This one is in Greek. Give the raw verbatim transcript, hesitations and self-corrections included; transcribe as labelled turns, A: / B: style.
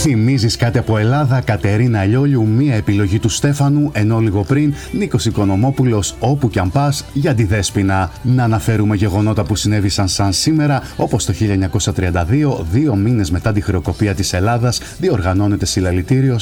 A: Θυμίζεις κάτι από Ελλάδα, Κατερίνα Λιόλιου, μία επιλογή του Στέφανου, ενώ λίγο πριν Νίκος Οικονομόπουλος, όπου κι αν πας, για τη Δέσποινα. Να αναφέρουμε γεγονότα που συνέβησαν σαν σήμερα, όπως το χίλια εννιακόσια τριάντα δύο, δύο μήνες μετά τη χρεοκοπία της Ελλάδας, διοργανώνεται συλλαλητήριο